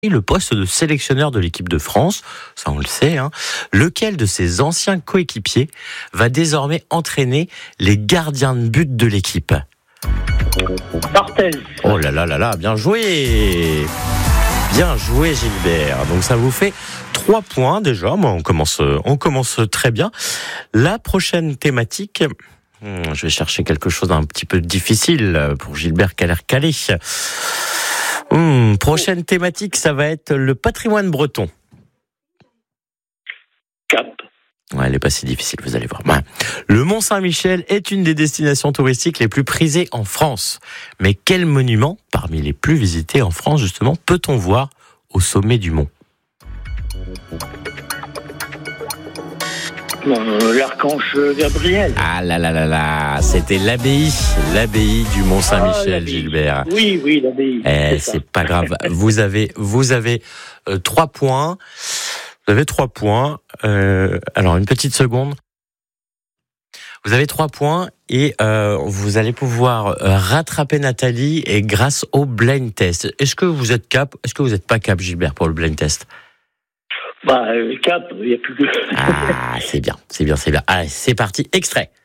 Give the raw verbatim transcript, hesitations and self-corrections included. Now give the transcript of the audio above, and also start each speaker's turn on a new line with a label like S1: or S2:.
S1: le poste de sélectionneur de l'équipe de France, ça on le sait, hein. Lequel de ses anciens coéquipiers va désormais entraîner les gardiens de but de l'équipe?
S2: Barthez.
S1: Oh là là là là, bien joué! Bien joué Gilbert. Donc ça vous fait trois points déjà. Moi, on commence, on commence très bien. La prochaine thématique, je vais chercher quelque chose d'un petit peu difficile pour Gilbert qui a l'air calé. Hum, prochaine thématique, ça va être le patrimoine breton.
S2: Cap.
S1: Ouais, elle n'est pas si difficile, vous allez voir. Ouais. Le Mont-Saint-Michel est une des destinations touristiques les plus prisées en France. Mais quel monument, parmi les plus visités en France, justement, peut-on voir au sommet du mont?
S2: Euh, L'archange Gabriel.
S1: Ah là là là là, c'était l'abbaye, l'abbaye du Mont-Saint-Michel,
S2: Ah, l'abbaye.
S1: Gilbert.
S2: Oui, oui, l'abbaye.
S1: Eh,
S2: c'est ça.
S1: c'est pas grave. Vous avez, vous avez euh, trois points. Vous avez trois points. Euh, alors, une petite seconde. Vous avez trois points et euh, vous allez pouvoir rattraper Nathalie et grâce au blind test. Est-ce que vous êtes cap? Est-ce que vous n'êtes pas cap, Gilbert, pour le blind test?
S2: Bah, euh, Cap, il n'y a plus que...
S1: Ah, c'est bien, c'est bien, c'est bien. Allez, c'est parti. Extrait.